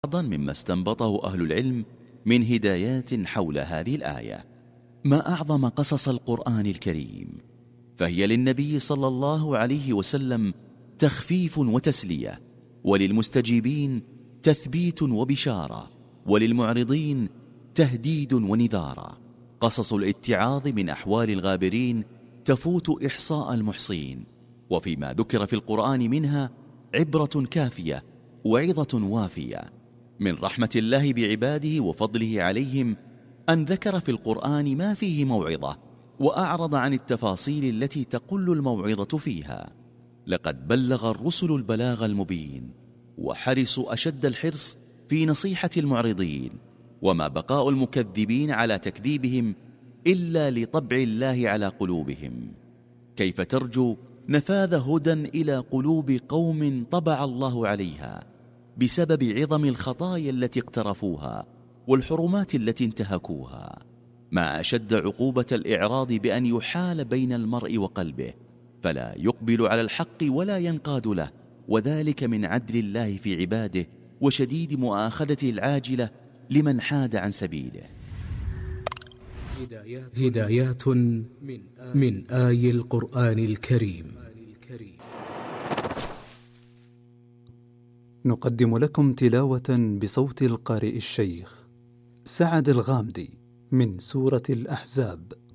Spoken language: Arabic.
بعضا مما استنبطه أهل العلم من هدايات حول هذه الآية. ما أعظم قصص القرآن الكريم، فهي للنبي صلى الله عليه وسلم تخفيف وتسلية، وللمستجيبين تثبيت وبشارة، وللمعرضين تهديد ونذارا. قصص الاتعاظ من أحوال الغابرين تفوت إحصاء المحصين، وفيما ذكر في القرآن منها عبرة كافية وعظة وافية. من رحمة الله بعباده وفضله عليهم أن ذكر في القرآن ما فيه موعظة، وأعرض عن التفاصيل التي تقل الموعظة فيها. لقد بلغ الرسل البلاغ المبين، وحرصوا أشد الحرص في نصيحة المعرضين، وما بقاء المكذبين على تكذيبهم إلا لطبع الله على قلوبهم. كيف ترجو نفاذ هدى إلى قلوب قوم طبع الله عليها بسبب عظم الخطايا التي اقترفوها والحرمات التي انتهكوها؟ ما أشد عقوبة الإعراض بأن يحال بين المرء وقلبه، فلا يقبل على الحق ولا ينقاد له، وذلك من عدل الله في عباده وشديد مؤاخذته العاجلة لمن حاد عن سبيله. هدايات من آي القرآن الكريم. نقدم لكم تلاوة بصوت القارئ الشيخ سعد الغامدي من سورة الأحزاب.